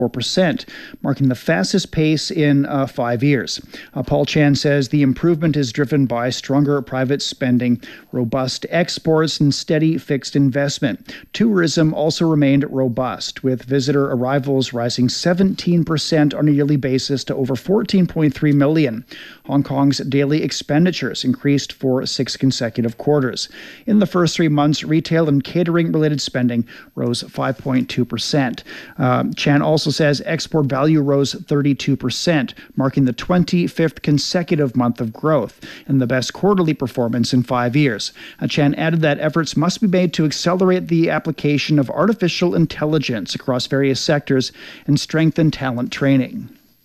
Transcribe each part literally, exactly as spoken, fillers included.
four percent, marking the fastest pace in uh, five years. Uh, Paul Chan says the improvement is driven by stronger private spending, robust exports, and steady fixed investment. Tourism also remained robust, with visitor arrivals rising seventeen percent on a yearly basis to over fourteen point three million. Hong Kong's daily expenditures increased for six consecutive quarters. In the first three months, retail and catering-related spending rose five point two percent. Uh, Chan also says export value rose thirty-two percent, marking the twenty-fifth consecutive month of growth and the best quarterly performance in five years. Uh, Chan added that efforts must be made to accelerate the application of artificial intelligence across various sectors and strengthen talent training.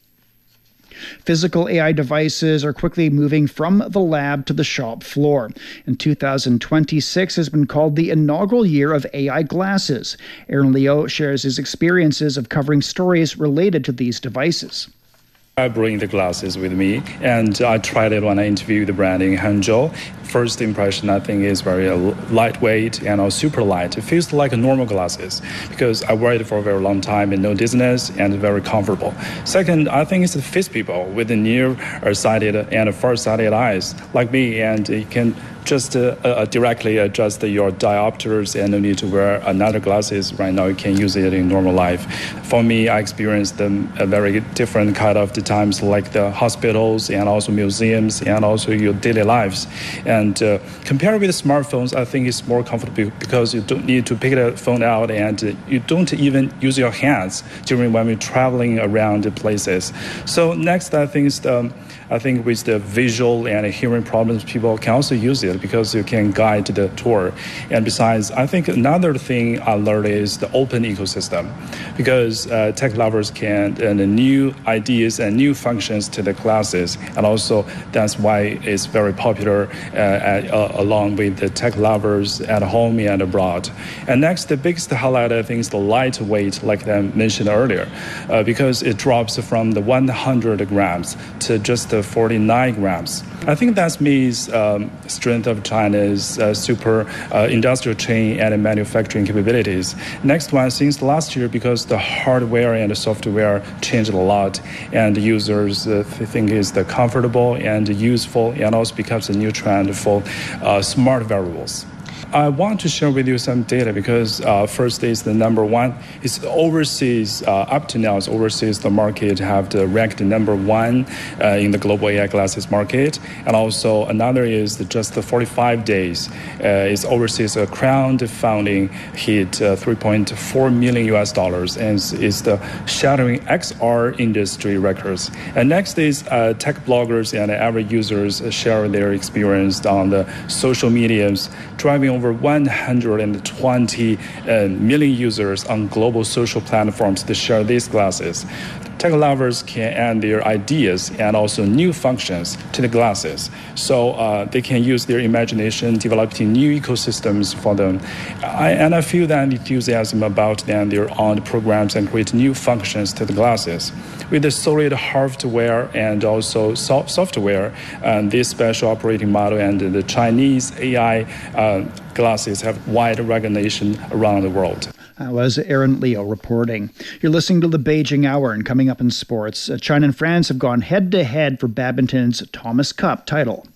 Physical A I devices are quickly moving from the lab to the shop floor. And two thousand twenty-six has been called the inaugural year of A I glasses. Aaron Leo shares his experiences of covering stories related to these devices. I bring the glasses with me, and I tried it when I interviewed the brand in Hangzhou. First impression, I think, is very lightweight and also super light. It feels like normal glasses because I wear it for a very long time and no dizziness and very comfortable. Second, I think it fits people with the near-sighted and far-sighted eyes like me, and it can just uh, uh, directly adjust your diopters and no need to wear another glasses. Right now, you can use it in normal life. For me, I experienced um, a very different kind of the times like the hospitals and also museums and also your daily lives. And uh, compared with smartphones, I think it's more comfortable because you don't need to pick the phone out and uh, you don't even use your hands during when we're traveling around the places. So next, I think is the I think with the visual and hearing problems, people can also use it because you can guide the tour. And besides, I think another thing I learned is the open ecosystem, because uh, tech lovers can and uh, new ideas and new functions to the glasses, and also that's why it's very popular uh, at, uh, along with the tech lovers at home and abroad. And next, the biggest highlight I think is the lightweight, like I mentioned earlier, uh, because it drops from the one hundred grams to just forty-nine grams. I think that means um, strength of China's uh, super uh, industrial chain and manufacturing capabilities. Next one, since last year, because the hardware and the software changed a lot, and the users uh, think is the comfortable and useful, and also becomes a new trend for uh, smart wearables. I want to share with you some data because uh, first is the number one is overseas. Uh, up to now, overseas the market have the ranked number one uh, in the global A I glasses market, and also another is the, just the forty-five days uh, is overseas uh, crowdfunding hit uh, three point four million U S dollars and is the shattering X R industry records. And next is uh, tech bloggers and average users share their experience on the social medias, driving over one hundred twenty uh, million users on global social platforms to share these glasses. Tech lovers can add their ideas and also new functions to the glasses, so uh, they can use their imagination developing new ecosystems for them. I, and I feel that enthusiasm about them, their own programs and create new functions to the glasses. With the solid hardware and also so- software, and this special operating model and the Chinese A I uh, glasses have wide recognition around the world. That was Aaron Leo reporting. You're listening to the Beijing Hour, and coming up in sports, uh, China and France have gone head-to-head for badminton's Thomas Cup title.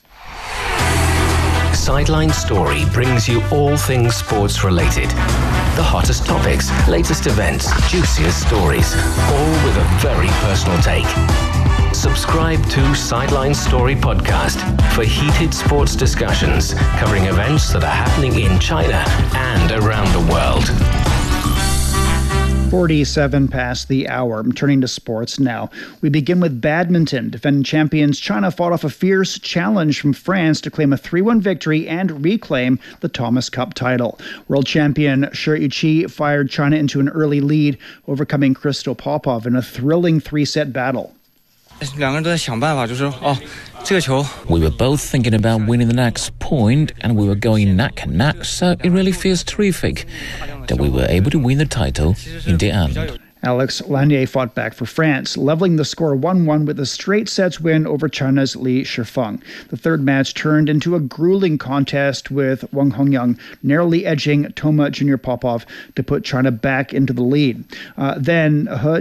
Sideline Story brings you all things sports related. The hottest topics, latest events, juiciest stories, all with a very personal take. Subscribe to Sideline Story Podcast for heated sports discussions covering events that are happening in China and around the world. forty-seven past the hour. I'm turning to sports now. We begin with badminton. Defending champions China fought off a fierce challenge from France to claim a three one victory and reclaim the Thomas Cup title. World champion Shi Yuqi fired China into an early lead, overcoming Crystal Popov in a thrilling three-set battle. We were both thinking about winning the next point, and we were going neck and neck, so it really feels terrific that we were able to win the title in the end. Alex Lanier fought back for France, leveling the score one one with a straight sets win over China's Li Shifeng. The third match turned into a grueling contest with Wang Hongyang narrowly edging Toma Junior Popov to put China back into the lead. Uh, then He